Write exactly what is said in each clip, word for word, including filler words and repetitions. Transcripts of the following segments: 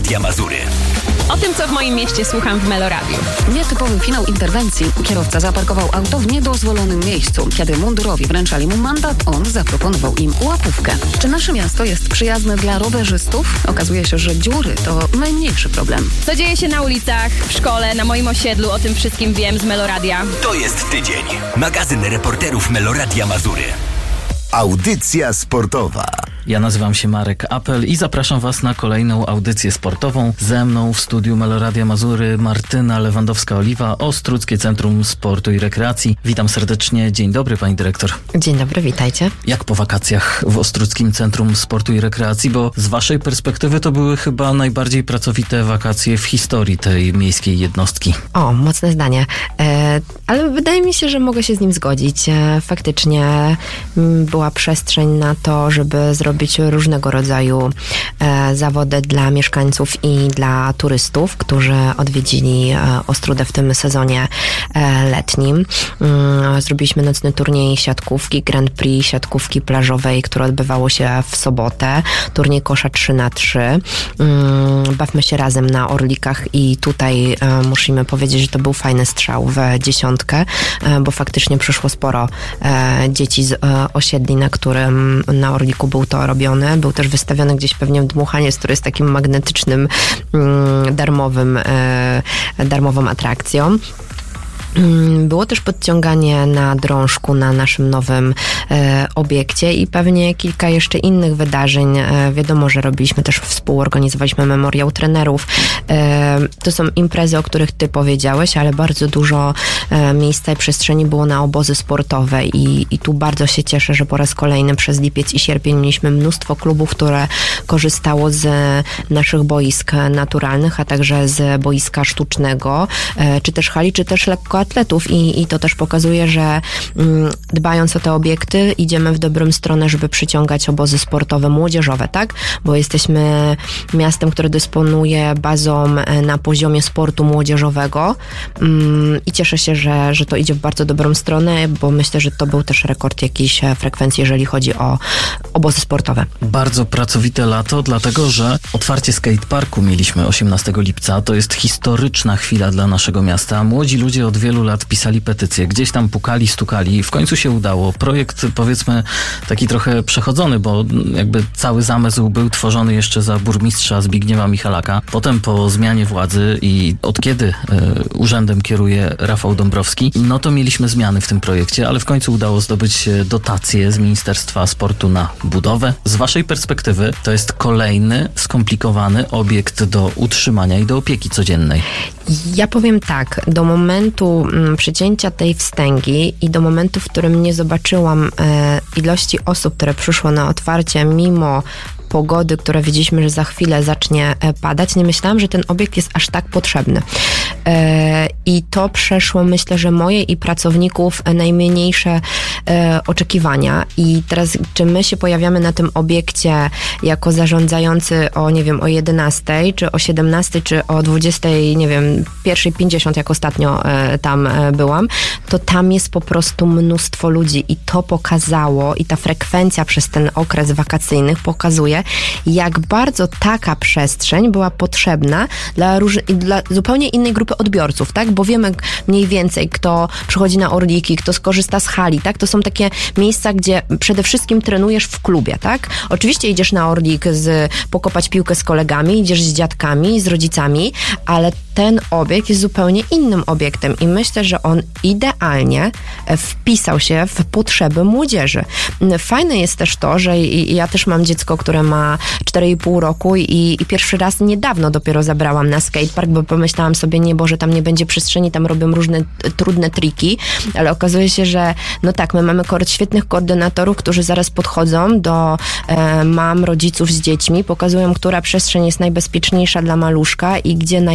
Meloradia Mazury. O tym, co w moim mieście słucham w Meloradiu. Nietypowy finał interwencji. Kierowca zaparkował auto w niedozwolonym miejscu. Kiedy mundurowi wręczali mu mandat, on zaproponował im łapówkę. Czy nasze miasto jest przyjazne dla rowerzystów? Okazuje się, że dziury to najmniejszy problem. Co dzieje się na ulicach, w szkole, na moim osiedlu, o tym wszystkim wiem z Meloradia. To jest tydzień. Magazyn reporterów Meloradia Mazury. Audycja sportowa. Ja nazywam się Marek Apel i zapraszam Was na kolejną audycję sportową. Ze mną w studiu Meloradia Mazury Martyna Lewandowska-Oliwa, Ostródzkie Centrum Sportu i Rekreacji. Witam serdecznie. Dzień dobry, pani dyrektor. Dzień dobry, witajcie. Jak po wakacjach w Ostródzkim Centrum Sportu i Rekreacji? Bo z waszej perspektywy to były chyba najbardziej pracowite wakacje w historii tej miejskiej jednostki. O, mocne zdanie. E, ale wydaje mi się, że mogę się z nim zgodzić. E, faktycznie m, była przestrzeń na to, żeby zrobić różnego rodzaju e, zawody dla mieszkańców i dla turystów, którzy odwiedzili e, Ostródę w tym sezonie e, letnim. E, zrobiliśmy nocny turniej siatkówki, Grand Prix siatkówki plażowej, które odbywało się w sobotę. Turniej kosza trzy na trzy. E, bawmy się razem na Orlikach i tutaj e, musimy powiedzieć, że to był fajny strzał w dziesiątkę, e, bo faktycznie przyszło sporo e, dzieci z e, osiedli, na którym na Orliku był to robione. Był też wystawiony gdzieś pewnie w Dmuchaniec, który jest takim magnetycznym, mm, darmowym, e, darmową atrakcją. Było też podciąganie na drążku na naszym nowym e, obiekcie i pewnie kilka jeszcze innych wydarzeń. E, wiadomo, że robiliśmy też, współorganizowaliśmy memoriał trenerów. E, to są imprezy, o których ty powiedziałeś, ale bardzo dużo e, miejsca i przestrzeni było na obozy sportowe i, i tu bardzo się cieszę, że po raz kolejny przez lipiec i sierpień mieliśmy mnóstwo klubów, które korzystało z naszych boisk naturalnych, a także z boiska sztucznego, e, czy też hali, czy też lekko atletów i, i to też pokazuje, że mm, dbając o te obiekty idziemy w dobrą stronę, żeby przyciągać obozy sportowe młodzieżowe, tak? Bo jesteśmy miastem, które dysponuje bazą na poziomie sportu młodzieżowego mm, i cieszę się, że, że to idzie w bardzo dobrą stronę, bo myślę, że to był też rekord jakiejś frekwencji, jeżeli chodzi o obozy sportowe. Bardzo pracowite lato, dlatego że otwarcie skateparku mieliśmy osiemnastego lipca. To jest historyczna chwila dla naszego miasta. Młodzi ludzie od wielu lat pisali petycje, gdzieś tam pukali, stukali i w końcu się udało. Projekt, powiedzmy, taki trochę przechodzony, bo jakby cały zamysł był tworzony jeszcze za burmistrza Zbigniewa Michalaka. Potem po zmianie władzy i od kiedy y, urzędem kieruje Rafał Dąbrowski, no to mieliśmy zmiany w tym projekcie, ale w końcu udało zdobyć dotacje z Ministerstwa Sportu na budowę. Z waszej perspektywy to jest kolejny skomplikowany obiekt do utrzymania i do opieki codziennej. Ja powiem tak, do momentu m, przycięcia tej wstęgi i do momentu, w którym nie zobaczyłam e, ilości osób, które przyszło na otwarcie, mimo pogody, które widzieliśmy, że za chwilę zacznie padać, nie myślałam, że ten obiekt jest aż tak potrzebny. E, I to przeszło, myślę, że moje i pracowników najmniejsze e, oczekiwania. I teraz, czy my się pojawiamy na tym obiekcie jako zarządzający o, nie wiem, o jedenastej, czy o siedemnastej, czy o dwudziestej, nie wiem, pierwszej pięćdziesiąt, jak ostatnio e, tam e, byłam, to tam jest po prostu mnóstwo ludzi i to pokazało i ta frekwencja przez ten okres wakacyjny pokazuje, jak bardzo taka przestrzeń była potrzebna dla, róż- dla zupełnie innej grupy odbiorców, tak? Bo wiemy mniej więcej, kto przychodzi na Orliki, kto skorzysta z hali, tak? To są takie miejsca, gdzie przede wszystkim trenujesz w klubie, tak? Oczywiście idziesz na Orlik z, pokopać piłkę z kolegami, idziesz z dziadkami, z rodzicami, ale ten obiekt jest zupełnie innym obiektem i myślę, że on idealnie wpisał się w potrzeby młodzieży. Fajne jest też to, że ja też mam dziecko, które ma cztery i pół roku i, i pierwszy raz niedawno dopiero zabrałam na skatepark, bo pomyślałam sobie, nie, Boże, tam nie będzie przestrzeni, tam robią różne trudne triki, ale okazuje się, że no tak, my mamy świetnych koordynatorów, którzy zaraz podchodzą do e, mam, rodziców z dziećmi, pokazują, która przestrzeń jest najbezpieczniejsza dla maluszka i gdzie najlepiej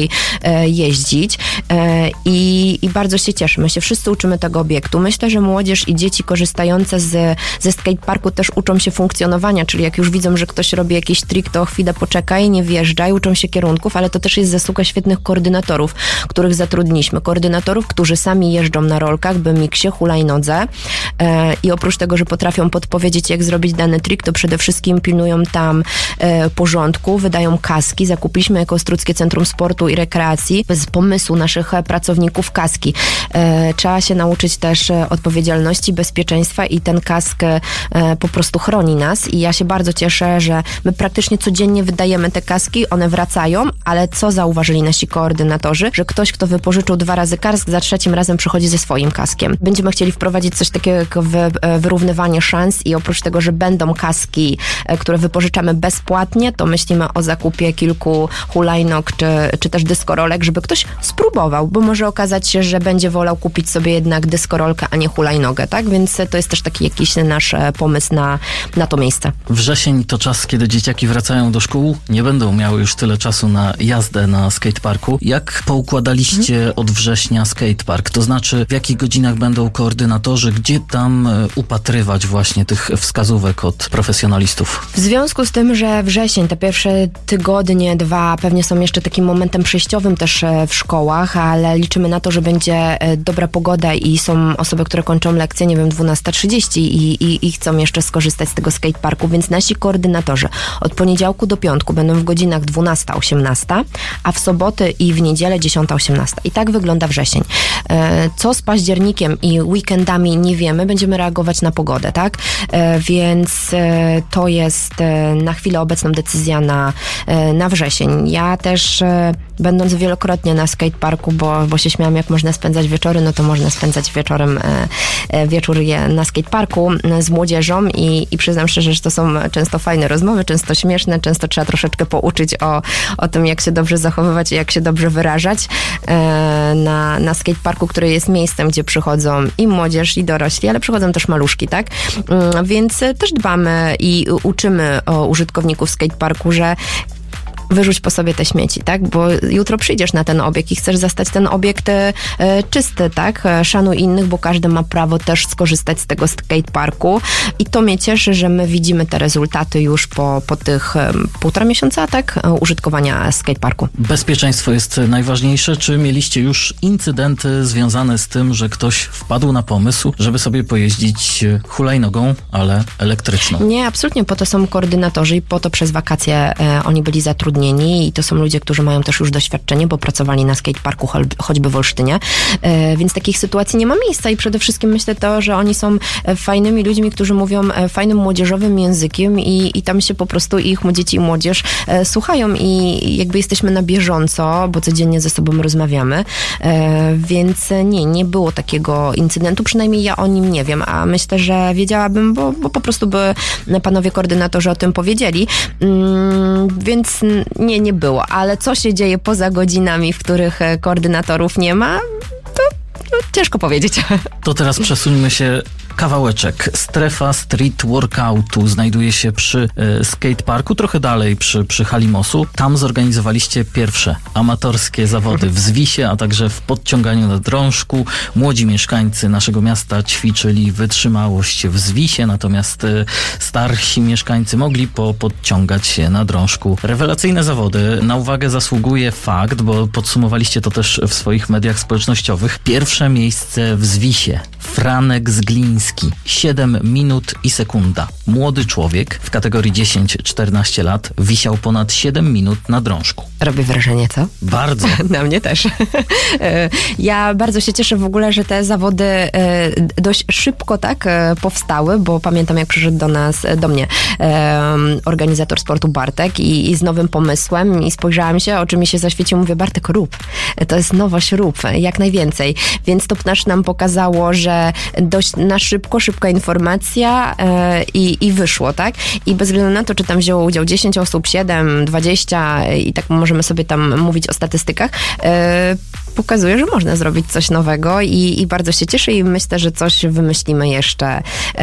tutaj e, jeździć e, i, i bardzo się cieszę. My się wszyscy uczymy tego obiektu. Myślę, że młodzież i dzieci korzystające z, ze skateparku też uczą się funkcjonowania, czyli jak już widzą, że ktoś robi jakiś trik, to chwilę poczekaj, nie wjeżdżaj, uczą się kierunków, ale to też jest zasługa świetnych koordynatorów, których zatrudniliśmy. Koordynatorów, którzy sami jeżdżą na rolkach, B M X-ie, hulajnodze e, i oprócz tego, że potrafią podpowiedzieć, jak zrobić dany trik, to przede wszystkim pilnują tam e, porządku, wydają kaski. Zakupiliśmy jako Ostródzkie Centrum Sportu i Rekreacji z pomysłu naszych pracowników kaski. E, trzeba się nauczyć też odpowiedzialności, bezpieczeństwa i ten kask e, po prostu chroni nas i ja się bardzo cieszę, że my praktycznie codziennie wydajemy te kaski, one wracają, ale co zauważyli nasi koordynatorzy, że ktoś, kto wypożyczył dwa razy kask, za trzecim razem przychodzi ze swoim kaskiem. Będziemy chcieli wprowadzić coś takiego jak wy, wyrównywanie szans i oprócz tego, że będą kaski, które wypożyczamy bezpłatnie, to myślimy o zakupie kilku hulajnóg czy, czy też dyskorolek, żeby ktoś spróbował, bo może okazać się, że będzie wolał kupić sobie jednak dyskorolkę, a nie hulajnogę, tak? Więc to jest też taki jakiś nasz pomysł na, na to miejsce. Wrzesień to czas, kiedy dzieciaki wracają do szkół, nie będą miały już tyle czasu na jazdę na skateparku. Jak poukładaliście hmm. od września skatepark? To znaczy, w jakich godzinach będą koordynatorzy, gdzie tam upatrywać właśnie tych wskazówek od profesjonalistów? W związku z tym, że wrzesień, te pierwsze tygodnie, dwa, pewnie są jeszcze takim momentem przejściowym też w szkołach, ale liczymy na to, że będzie dobra pogoda i są osoby, które kończą lekcje, nie wiem, dwunasta trzydzieści i, i, i chcą jeszcze skorzystać z tego skateparku, więc nasi koordynatorzy od poniedziałku do piątku będą w godzinach dwunasta osiemnasta, a w soboty i w niedzielę dziesiąta osiemnasta. I tak wygląda wrzesień. Co z październikiem i weekendami nie wiemy, będziemy reagować na pogodę, tak? Więc to jest na chwilę obecną decyzja na, na wrzesień. Ja też, będąc wielokrotnie na skateparku, bo, bo się śmiałam, jak można spędzać wieczory, no to można spędzać wieczorem wieczór na skateparku z młodzieżą i, i przyznam szczerze, że to są często fajne rozmowy, często śmieszne, często trzeba troszeczkę pouczyć o, o tym, jak się dobrze zachowywać i jak się dobrze wyrażać na, na skateparku, który jest miejscem, gdzie przychodzą i młodzież, i dorośli, ale przychodzą też maluszki, tak? Więc też dbamy i uczymy o użytkowników skateparku, że wyrzuć po sobie te śmieci, tak? Bo jutro przyjdziesz na ten obiekt i chcesz zastać ten obiekt e, czysty, tak? Szanuj innych, bo każdy ma prawo też skorzystać z tego skateparku i to mnie cieszy, że my widzimy te rezultaty już po, po tych e, półtora miesiąca, tak? E, użytkowania skateparku. Bezpieczeństwo jest najważniejsze. Czy mieliście już incydenty związane z tym, że ktoś wpadł na pomysł, żeby sobie pojeździć hulajnogą, ale elektryczną? Nie, absolutnie. Po to są koordynatorzy i po to przez wakacje e, oni byli zatrudnieni i to są ludzie, którzy mają też już doświadczenie, bo pracowali na skateparku choćby w Olsztynie, e, więc takich sytuacji nie ma miejsca i przede wszystkim myślę to, że oni są fajnymi ludźmi, którzy mówią fajnym młodzieżowym językiem i, i tam się po prostu ich dzieci i młodzież e, słuchają i jakby jesteśmy na bieżąco, bo codziennie ze sobą rozmawiamy, e, więc nie, nie było takiego incydentu, przynajmniej ja o nim nie wiem, a myślę, że wiedziałabym, bo, bo po prostu by panowie koordynatorzy o tym powiedzieli, mm, więc nie, nie było, ale co się dzieje poza godzinami, w których koordynatorów nie ma, to no, ciężko powiedzieć. To teraz przesuńmy się kawałeczek. Strefa street workoutu znajduje się przy y, skateparku, trochę dalej przy, przy Halimosu. Tam zorganizowaliście pierwsze amatorskie zawody w zwisie, a także w podciąganiu na drążku. Młodzi mieszkańcy naszego miasta ćwiczyli wytrzymałość w zwisie, natomiast y, starsi mieszkańcy mogli po, podciągać się na drążku. Rewelacyjne zawody. Na uwagę zasługuje fakt, bo podsumowaliście to też w swoich mediach społecznościowych. Pierwsze miejsce w zwisie. Franek Zgliński. siedem minut i sekunda. Młody człowiek w kategorii dziesięć czternaście lat wisiał ponad siedem minut na drążku. Robi wrażenie, co? Bardzo. Na mnie też. Ja bardzo się cieszę w ogóle, że te zawody dość szybko tak powstały, bo pamiętam, jak przyszedł do nas, do mnie organizator sportu Bartek i, i z nowym pomysłem i spojrzałam się, oczy mi się zaświecił, mówię, Bartek, rób. To jest nowość, rób. Jak najwięcej. Więc to też nam pokazało, że dość na szybko, szybka informacja e, i, i wyszło, tak? I bez względu na to, czy tam wzięło udział dziesięć osób, siedem, dwadzieścia i tak możemy sobie tam mówić o statystykach, e, pokazuje, że można zrobić coś nowego i, i bardzo się cieszę i myślę, że coś wymyślimy jeszcze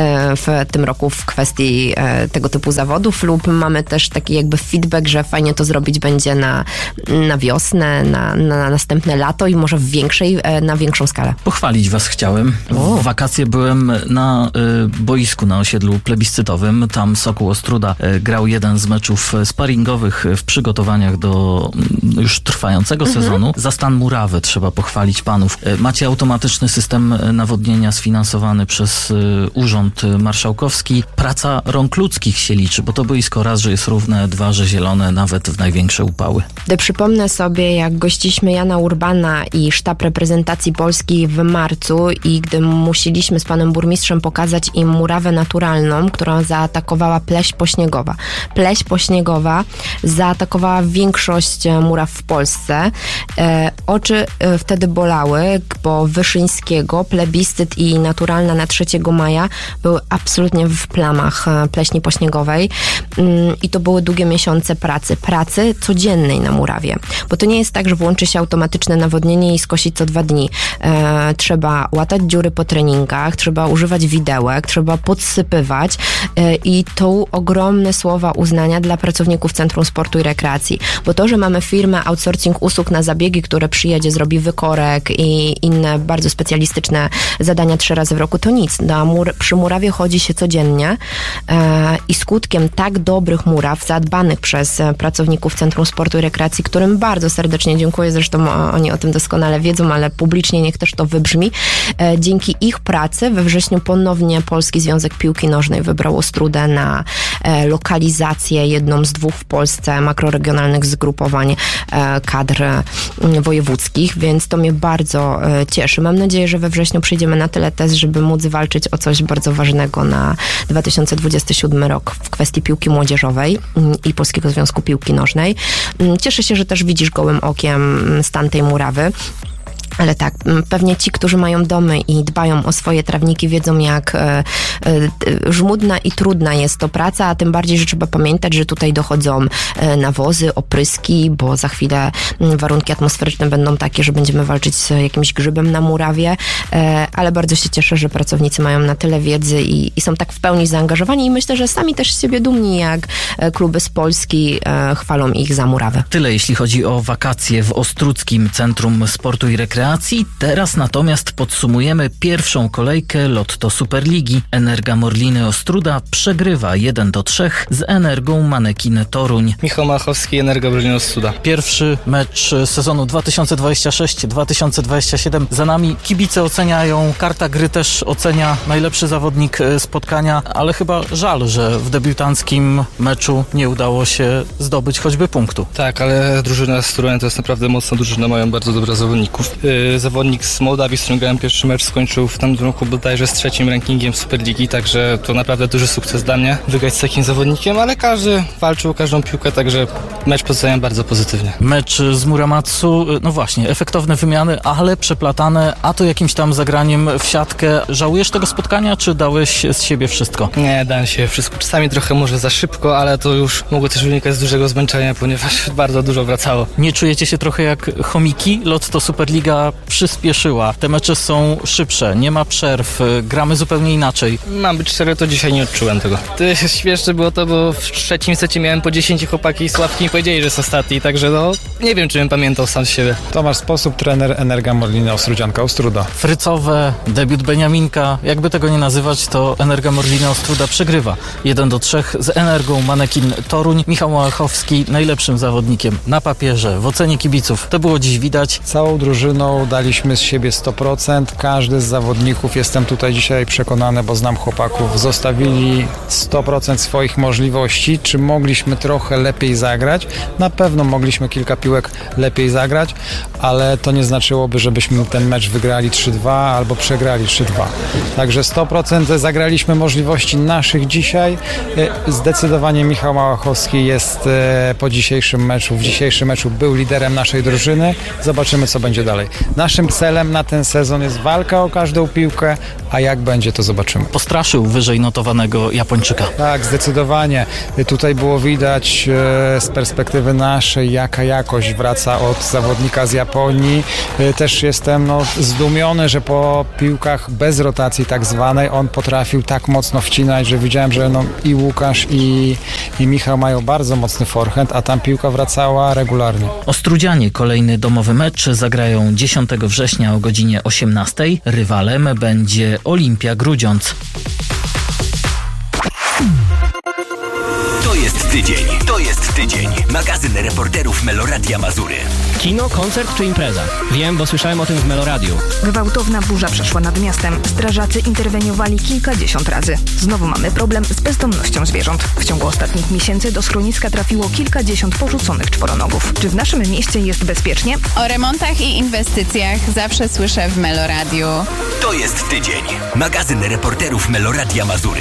w tym roku w kwestii tego typu zawodów lub mamy też taki jakby feedback, że fajnie to zrobić będzie na, na wiosnę, na, na następne lato i może w większej, na większą skalę. Pochwalić was chciałem. W wakacje byłem na y, boisku na osiedlu plebiscytowym. Tam Sokół Ostróda y, grał jeden z meczów sparingowych w przygotowaniach do y, już trwającego mhm. sezonu. Za stan murawy trzeba pochwalić panów. Y, macie automatyczny system nawodnienia sfinansowany przez y, Urząd Marszałkowski. Praca rąk ludzkich się liczy, bo to boisko raz, że jest równe, dwa, że zielone, nawet w największe upały. Gdy przypomnę sobie, jak gościliśmy Jana Urbana i sztab reprezentacji Polski w marcu i gdy musieliśmy z panem burmistrzem pokazać im murawę naturalną, którą zaatakowała pleść pośniegowa. Pleść pośniegowa zaatakowała większość muraw w Polsce. E, oczy e, wtedy bolały, bo Wyszyńskiego, plebiscyt i naturalna na trzeciego maja były absolutnie w plamach pleśni pośniegowej mm, i to były długie miesiące pracy. Pracy codziennej na murawie. Bo to nie jest tak, że włączy się automatyczne nawodnienie i skosi co dwa dni. E, trzeba łatać dziury po treningach, trzeba używać widełek, trzeba podsypywać e, i tu ogromne słowa uznania dla pracowników Centrum Sportu i Rekreacji. Bo to, że mamy firmę outsourcing usług na zabiegi, które przyjedzie, zrobi wykorek i inne bardzo specjalistyczne zadania trzy razy w roku, to nic. Na mur, przy murawie chodzi się codziennie e, i skutkiem tak dobrych muraw, zadbanych przez pracowników Centrum Sportu i Rekreacji, którym bardzo serdecznie dziękuję, zresztą oni o tym doskonale wiedzą, ale publicznie niech też to wybrzmi. E, dzięki ich pracy we wrześniu ponownie Polski Związek Piłki Nożnej wybrał Ostródę na e, lokalizację, jedną z dwóch w Polsce makroregionalnych zgrupowań e, kadr e, wojewódzkich, więc to mnie bardzo e, cieszy. Mam nadzieję, że we wrześniu przyjdziemy na tyle test, żeby móc walczyć o coś bardzo ważnego na dwa tysiące dwudziesty siódmy rok w kwestii piłki młodzieżowej i Polskiego Związku Piłki Nożnej. Cieszę się, że też widzisz gołym okiem stan tej murawy. Ale tak, pewnie ci, którzy mają domy i dbają o swoje trawniki, wiedzą, jak e, e, żmudna i trudna jest to praca, a tym bardziej, że trzeba pamiętać, że tutaj dochodzą e, nawozy, opryski, bo za chwilę m, warunki atmosferyczne będą takie, że będziemy walczyć z jakimś grzybem na murawie, e, ale bardzo się cieszę, że pracownicy mają na tyle wiedzy i, i są tak w pełni zaangażowani i myślę, że sami też z siebie dumni, jak e, kluby z Polski e, chwalą ich za murawę. Tyle jeśli chodzi o wakacje w Ostródzkim Centrum Sportu i Rekreacji. Teraz natomiast podsumujemy pierwszą kolejkę Lotto Superligi. Energa Morliny Ostróda przegrywa jeden do trzech z Energą Manekin Toruń. Michał Machowski, Energa Morliny Ostróda. Pierwszy mecz sezonu dwa tysiące dwudziesty szósty dwa tysiące dwudziesty siódmy za nami. Kibice oceniają, karta gry też ocenia najlepszy zawodnik spotkania, ale chyba żal, że w debiutanckim meczu nie udało się zdobyć choćby punktu. Tak, ale drużyna z Toruniem to jest naprawdę mocna drużyna, mają bardzo dobrych zawodników. Zawodnik z Mołdawii, z którym grałem pierwszy mecz, skończył w tamtym roku bodajże z trzecim rankingiem Superligi, także to naprawdę duży sukces dla mnie wygrać z takim zawodnikiem, ale każdy walczył o każdą piłkę, także mecz oceniam bardzo pozytywnie. Mecz z Muramatsu, no właśnie, efektowne wymiany, ale przeplatane, a to jakimś tam zagraniem w siatkę. Żałujesz tego spotkania, czy dałeś z siebie wszystko? Nie, dałem się wszystko. Czasami trochę może za szybko, ale to już mogło też wynikać z dużego zmęczenia, ponieważ bardzo dużo wracało. Nie czujecie się trochę jak chomiki? Lotto Superliga przyspieszyła. Te mecze są szybsze, nie ma przerw, gramy zupełnie inaczej. Mam być szczery, to dzisiaj nie odczułem tego. To jest śmieszne było to, bo w trzecim secie miałem po dziesięć chłopaki i Sławki mi powiedzieli, że jest ostatni, także no nie wiem, czy bym pamiętał sam z siebie. Tomasz Sposób, trener Energa Morliny Ostrodzianka Ostróda. Frycowe, debiut Beniaminka, jakby tego nie nazywać, to Energa Morlina Ostróda przegrywa jeden do trzech z Energą Manekin Toruń. Michał Małachowski najlepszym zawodnikiem na papierze, w ocenie kibiców. To było dziś widać. Całą drużyną daliśmy z siebie sto procent. Każdy z zawodników, jestem tutaj dzisiaj przekonany, bo znam chłopaków, zostawili sto procent swoich możliwości. Czy mogliśmy trochę lepiej zagrać? Na pewno mogliśmy kilka piłek lepiej zagrać, ale to nie znaczyłoby, żebyśmy ten mecz wygrali trzy dwa albo przegrali trzy dwa. Także sto procent zagraliśmy możliwości naszych dzisiaj. Zdecydowanie Michał Małachowski jest po dzisiejszym meczu, w dzisiejszym meczu był liderem naszej drużyny. Zobaczymy, co będzie dalej. Naszym celem na ten sezon jest walka o każdą piłkę, a jak będzie, to zobaczymy. Postraszył wyżej notowanego Japończyka. Tak, zdecydowanie. Tutaj było widać e, z perspektywy naszej, jaka jakość wraca od zawodnika z Japonii. E, też jestem no, zdumiony, że po piłkach bez rotacji tak zwanej on potrafił tak mocno wcinać, że widziałem, że no, i Łukasz i, i Michał mają bardzo mocny forehand, a tam piłka wracała regularnie. Ostrudzianie kolejny domowy mecz zagrają dziesiątego września o godzinie osiemnastej. Rywalem będzie Olimpia Grudziądz. To jest tydzień, to jest tydzień. Magazyn reporterów Meloradia Mazury. Kino, koncert czy impreza? Wiem, bo słyszałem o tym w Meloradiu. Gwałtowna burza przeszła nad miastem. Strażacy interweniowali kilkadziesiąt razy. Znowu mamy problem z bezdomnością zwierząt. W ciągu ostatnich miesięcy do schroniska trafiło kilkadziesiąt porzuconych czworonogów. Czy w naszym mieście jest bezpiecznie? O remontach i inwestycjach zawsze słyszę w Meloradiu. To jest tydzień. Magazyn reporterów Meloradia Mazury.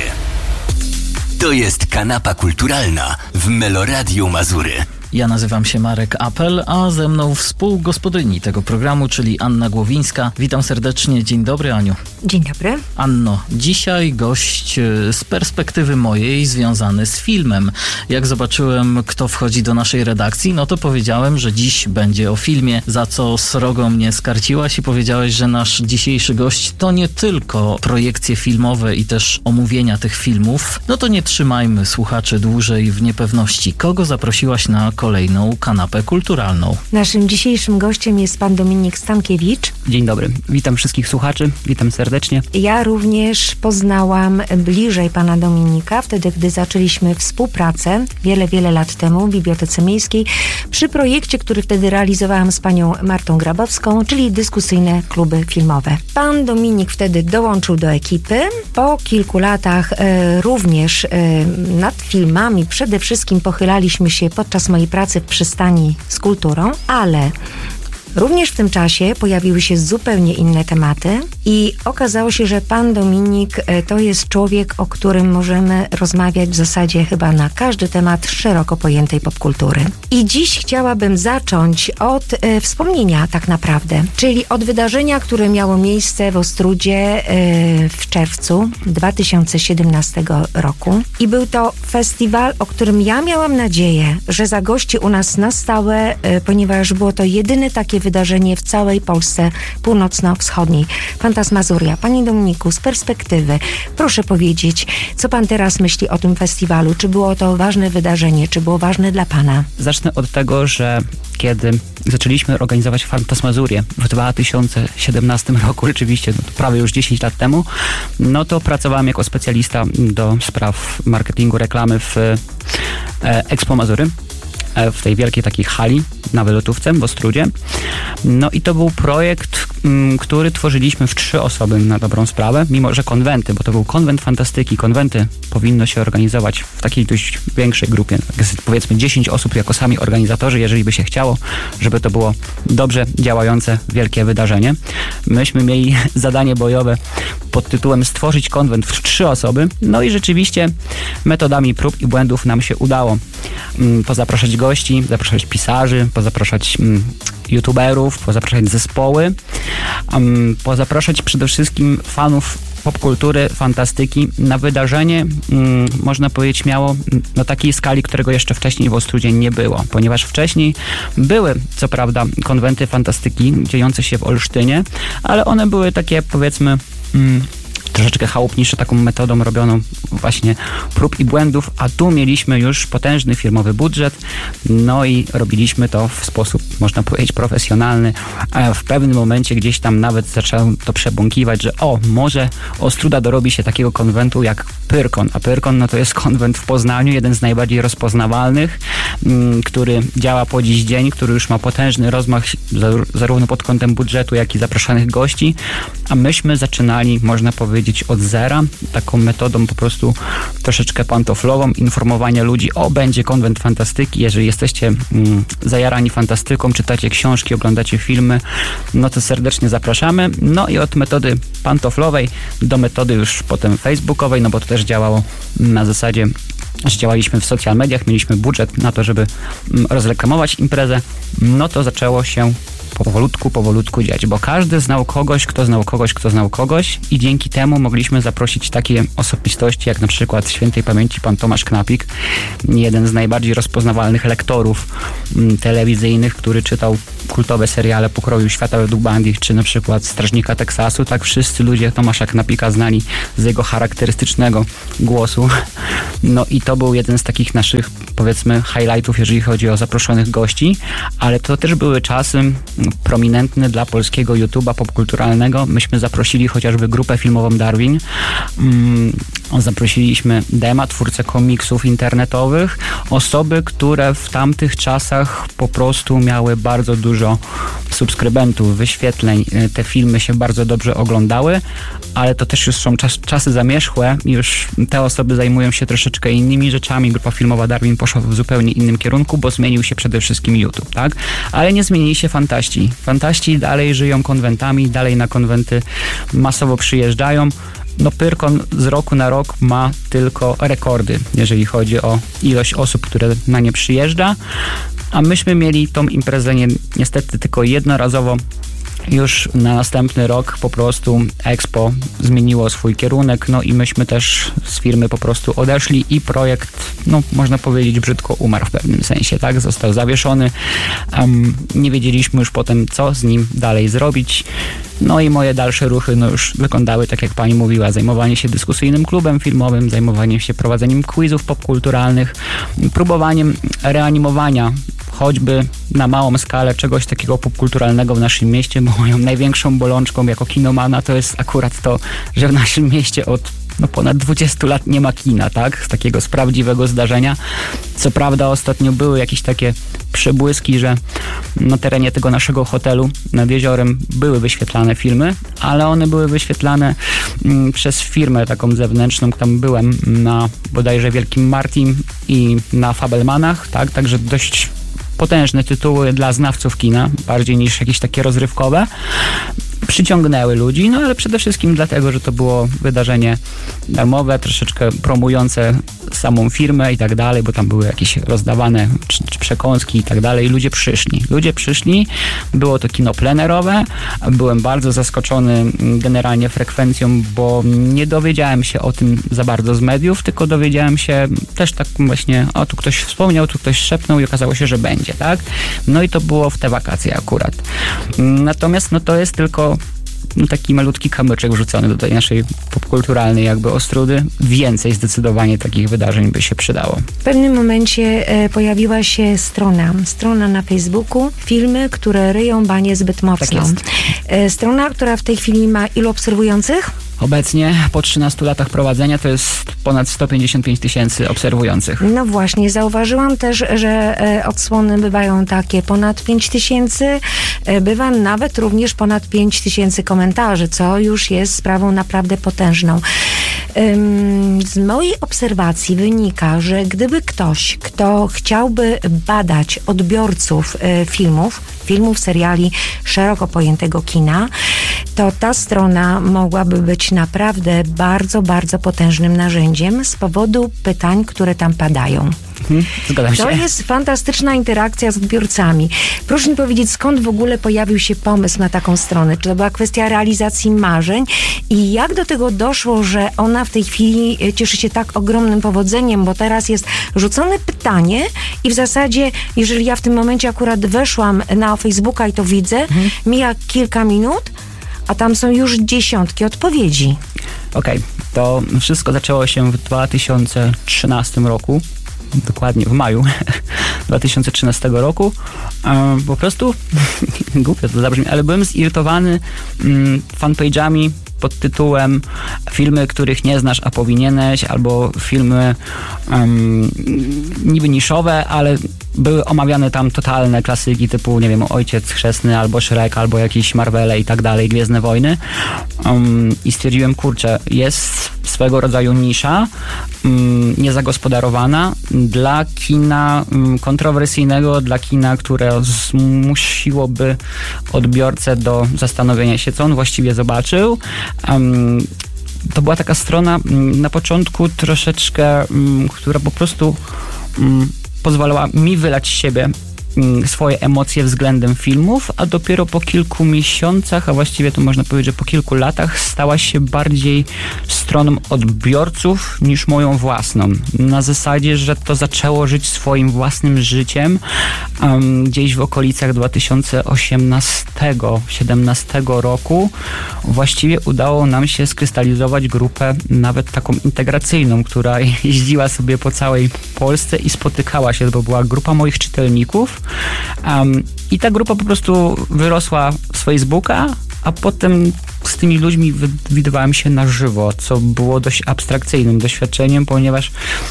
To jest kanapa kulturalna w Meloradiu Mazury. Ja nazywam się Marek Apel, a ze mną współgospodyni tego programu, czyli Anna Głowińska. Witam serdecznie. Dzień dobry, Aniu. Dzień dobry. Anno, dzisiaj gość z perspektywy mojej związany z filmem. Jak zobaczyłem, kto wchodzi do naszej redakcji, no to powiedziałem, że dziś będzie o filmie, za co srogo mnie skarciłaś i powiedziałeś, że nasz dzisiejszy gość to nie tylko projekcje filmowe i też omówienia tych filmów. No to nie trzymajmy słuchaczy dłużej w niepewności. Kogo zaprosiłaś na kolejną kanapę kulturalną? Naszym dzisiejszym gościem jest pan Dominik Stankiewicz. Dzień dobry. Witam wszystkich słuchaczy. Witam serdecznie. Ja również poznałam bliżej pana Dominika wtedy, gdy zaczęliśmy współpracę wiele, wiele lat temu w Bibliotece Miejskiej przy projekcie, który wtedy realizowałam z panią Martą Grabowską, czyli dyskusyjne kluby filmowe. Pan Dominik wtedy dołączył do ekipy. Po kilku latach e, również e, nad filmami przede wszystkim pochylaliśmy się podczas mojej pracy w przystani z kulturą, ale również w tym czasie pojawiły się zupełnie inne tematy i okazało się, że pan Dominik to jest człowiek, o którym możemy rozmawiać w zasadzie chyba na każdy temat szeroko pojętej popkultury. I dziś chciałabym zacząć od e, wspomnienia tak naprawdę, czyli od wydarzenia, które miało miejsce w Ostródzie e, w czerwcu dwa tysiące siedemnastego roku. I był to festiwal, o którym ja miałam nadzieję, że zagości u nas na stałe, e, ponieważ było to jedyne takie wydarzenie w całej Polsce północno-wschodniej. Fantasmazuria. Panie Dominiku, z perspektywy, proszę powiedzieć, co pan teraz myśli o tym festiwalu? Czy było to ważne wydarzenie? Czy było ważne dla pana? Zacznę od tego, że kiedy zaczęliśmy organizować Fantasmazurię w dwa tysiące siedemnastym roku, rzeczywiście no to prawie już dziesięć lat temu, no to pracowałem jako specjalista do spraw marketingu, reklamy w e, Expo Mazury, w tej wielkiej takiej hali na wylotówce w Ostródzie. No i to był projekt, m, który tworzyliśmy w trzy osoby na dobrą sprawę, mimo że konwenty, bo to był konwent fantastyki, konwenty powinno się organizować w takiej dość większej grupie, powiedzmy dziesięć osób jako sami organizatorzy, jeżeli by się chciało, żeby to było dobrze działające wielkie wydarzenie. Myśmy mieli zadanie bojowe pod tytułem stworzyć konwent w trzy osoby, no i rzeczywiście metodami prób i błędów nam się udało m, pozapraszać gości, zapraszać pisarzy, pozapraszać mm, youtuberów, pozapraszać zespoły, um, pozapraszać przede wszystkim fanów popkultury, fantastyki na wydarzenie, um, można powiedzieć, miało na takiej skali, którego jeszcze wcześniej w Ostródzie nie było, ponieważ wcześniej były, co prawda, konwenty fantastyki dziejące się w Olsztynie, ale one były takie, powiedzmy, um, troszeczkę chałupniejsze, taką metodą robioną właśnie prób i błędów, a tu mieliśmy już potężny firmowy budżet, no i robiliśmy to w sposób, można powiedzieć, profesjonalny. A w pewnym momencie gdzieś tam nawet zacząłem to przebąkiwać, że o, może Ostróda dorobi się takiego konwentu jak Pyrkon, a Pyrkon no to jest konwent w Poznaniu, jeden z najbardziej rozpoznawalnych, m, który działa po dziś dzień, który już ma potężny rozmach zarówno pod kątem budżetu, jak i zapraszanych gości, a myśmy zaczynali, można powiedzieć, od zera, taką metodą po prostu troszeczkę pantoflową, informowania ludzi, o, będzie konwent fantastyki, jeżeli jesteście mm, zajarani fantastyką, czytacie książki, oglądacie filmy, no to serdecznie zapraszamy. No i od metody pantoflowej do metody już potem facebookowej, no bo to też działało na zasadzie, że działaliśmy w social mediach, mieliśmy budżet na to, żeby mm, rozreklamować imprezę, no to zaczęło się powolutku, powolutku dziać, bo każdy znał kogoś, kto znał kogoś, kto znał kogoś i dzięki temu mogliśmy zaprosić takie osobistości, jak na przykład świętej pamięci pan Tomasz Knapik, jeden z najbardziej rozpoznawalnych lektorów m, telewizyjnych, który czytał kultowe seriale pokroju Świata według Bundy, czy na przykład Strażnika Teksasu. Tak wszyscy ludzie Tomasza Knapika znali z jego charakterystycznego głosu. No i to był jeden z takich naszych, powiedzmy, highlightów, jeżeli chodzi o zaproszonych gości, ale to też były czasy prominentne dla polskiego YouTube'a popkulturalnego. Myśmy zaprosili chociażby grupę filmową Darwin, mm, zaprosiliśmy Dema, twórcę komiksów internetowych, osoby, które w tamtych czasach po prostu miały bardzo dużo subskrybentów, wyświetleń. Te filmy się bardzo dobrze oglądały, ale to też już są czas, czasy zamierzchłe. Już te osoby zajmują się troszeczkę innymi rzeczami. Grupa filmowa Darwin poszła w zupełnie innym kierunku, bo zmienił się przede wszystkim YouTube, tak? Ale nie zmienili się fantaści. Fantaści dalej żyją konwentami, dalej na konwenty masowo przyjeżdżają. No Pyrkon z roku na rok ma tylko rekordy, jeżeli chodzi o ilość osób, które na nie przyjeżdża, a myśmy mieli tą imprezę nie, niestety tylko jednorazowo. Już na następny rok po prostu Expo zmieniło swój kierunek, no i myśmy też z firmy po prostu odeszli i projekt, no można powiedzieć brzydko umarł w pewnym sensie, tak? Został zawieszony. Um, nie wiedzieliśmy już potem, co z nim dalej zrobić. No i moje dalsze ruchy no już wyglądały tak, jak pani mówiła, zajmowanie się dyskusyjnym klubem filmowym, zajmowanie się prowadzeniem quizów popkulturalnych, próbowaniem reanimowania choćby na małą skalę czegoś takiego popkulturalnego w naszym mieście, bo moją największą bolączką jako kinomana to jest akurat to, że w naszym mieście od no, ponad dwudziestu lat nie ma kina, tak? Z takiego z prawdziwego zdarzenia. Co prawda ostatnio były jakieś takie przebłyski, że na terenie tego naszego hotelu nad jeziorem były wyświetlane filmy, ale one były wyświetlane mm, przez firmę taką zewnętrzną. Tam byłem na bodajże Wielkim Martim i na Fabelmanach, tak? Także dość potężne tytuły dla znawców kina, bardziej niż jakieś takie rozrywkowe. Przyciągnęły ludzi, no ale przede wszystkim dlatego, że to było wydarzenie darmowe, troszeczkę promujące samą firmę i tak dalej, bo tam były jakieś rozdawane czy, czy przekąski i tak dalej. Ludzie przyszli. Ludzie przyszli, było to kino plenerowe. Byłem bardzo zaskoczony generalnie frekwencją, bo nie dowiedziałem się o tym za bardzo z mediów, tylko dowiedziałem się też tak właśnie, o tu ktoś wspomniał, tu ktoś szepnął i okazało się, że będzie, tak? No i to było w te wakacje akurat. Natomiast no to jest tylko no, taki malutki kamyczek wrzucony do tej naszej popkulturalnej jakby ostrudy. Więcej zdecydowanie takich wydarzeń by się przydało. W pewnym momencie e, pojawiła się strona, strona na Facebooku, filmy, które ryją banie zbyt mocno. Tak jest. E, strona, która w tej chwili ma ilu obserwujących? Obecnie po trzynastu latach prowadzenia to jest ponad sto pięćdziesiąt pięć tysięcy obserwujących. No właśnie, zauważyłam też, że e, odsłony bywają takie ponad pięć tysięcy, e, bywa nawet również ponad pięć tysięcy komentarzy, co już jest sprawą naprawdę potężną. Ym, z mojej obserwacji wynika, że gdyby ktoś, kto chciałby badać odbiorców e, filmów, filmów, seriali szeroko pojętego kina, to ta strona mogłaby być naprawdę bardzo, bardzo potężnym narzędziem z powodu pytań, które tam padają. Mhm, zgadzam się. To jest fantastyczna interakcja z odbiorcami. Proszę mi powiedzieć, skąd w ogóle pojawił się pomysł na taką stronę? Czy to była kwestia realizacji marzeń? I jak do tego doszło, że ona w tej chwili cieszy się tak ogromnym powodzeniem? Bo teraz jest rzucone pytanie i w zasadzie, jeżeli ja w tym momencie akurat weszłam na Facebooka i to widzę, mhm. mija kilka minut, a tam są już dziesiątki odpowiedzi. Okej, okay. To wszystko zaczęło się w dwa tysiące trzynastym roku. Dokładnie w maju dwa tysiące trzynastego roku. Um, po prostu, głupio to zabrzmi, ale byłem zirytowany um, fanpage'ami pod tytułem filmy, których nie znasz, a powinieneś, albo filmy um, niby niszowe, ale były omawiane tam totalne klasyki typu, nie wiem, Ojciec Chrzestny, albo Shrek, albo jakieś Marvele i tak dalej, Gwiezdne Wojny. Um, I stwierdziłem, kurczę, jest swego rodzaju nisza, um, niezagospodarowana dla kina um, kontrowersyjnego, dla kina, które zmusiłoby odbiorcę do zastanowienia się, co on właściwie zobaczył. Um, to była taka strona um, na początku troszeczkę, um, która po prostu um, pozwalała mi wylać z siebie swoje emocje względem filmów, a dopiero po kilku miesiącach, a właściwie to można powiedzieć, że po kilku latach stała się bardziej stroną odbiorców niż moją własną. Na zasadzie, że to zaczęło żyć swoim własnym życiem um, gdzieś w okolicach dwa tysiące osiemnastego siedemnastego roku właściwie udało nam się skrystalizować grupę nawet taką integracyjną, która jeździła sobie po całej Polsce i spotykała się, bo była grupa moich czytelników um, i ta grupa po prostu wyrosła z Facebooka, a potem z tymi ludźmi widywałem się na żywo, co było dość abstrakcyjnym doświadczeniem, ponieważ